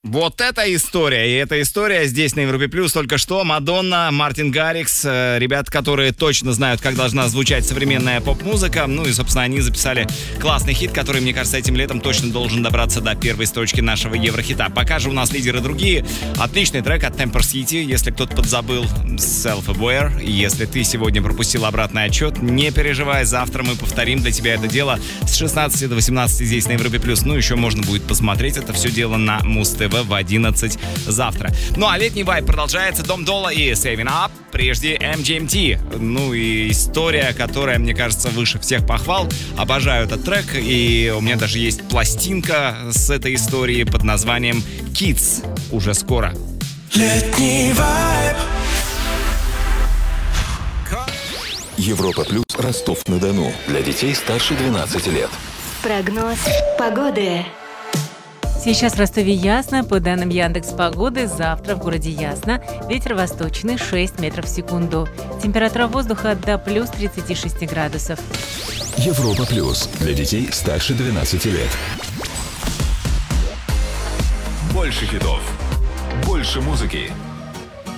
Вот это история. И эта история здесь на Европе Плюс только что. Мадонна, Мартин Гаррикс, ребята, которые точно знают, как должна звучать современная поп-музыка. Ну и, собственно, они записали классный хит, который, мне кажется, этим летом точно должен добраться до первой строчки нашего Еврохита. Пока же у нас лидеры другие. Отличный трек от Temper City, если кто-то подзабыл, Self-Aware. Если ты сегодня пропустил обратный отчет, не переживай, завтра мы повторим для тебя это дело с 16 до 18 здесь на Европе Плюс. Ну, еще можно будет посмотреть это все дело на Муз-ТВ в 11 завтра. Ну а летний вайб продолжается. Дом Дола и Saving Up. Прежде MGMT. Ну и история, которая, мне кажется, выше всех похвал. Обожаю этот трек. И у меня даже есть пластинка с этой историей под названием Kids. Уже скоро. Летний вайб. Европа Плюс, Ростов-на-Дону. Для детей старше 12 лет. Прогноз погоды. Сейчас в Ростове ясно. По данным Яндекс.Погоды, завтра в городе ясно. Ветер восточный 6 метров в секунду. Температура воздуха до плюс 36 градусов. Европа Плюс. Для детей старше 12 лет. Больше хитов. Больше музыки.